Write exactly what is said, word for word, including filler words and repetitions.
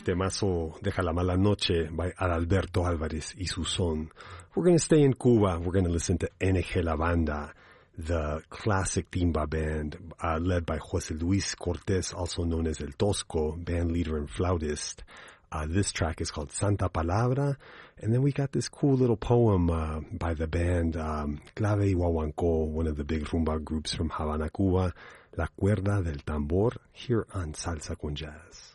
temazo Deja la Mala Noche by Adalberto Alvarez y su son. We're going to stay in Cuba. We're going to listen to N G La Banda, the classic timba band uh, led by Jose Luis Cortez, also known as El Tosco, band leader and flautist. Uh, this track is called Santa Palabra. And then we got this cool little poem uh, by the band um, Clave y Guaguancó, one of the big rumba groups from Havana, Cuba, La Cuerda del Tambor, here on Salsa con Jazz.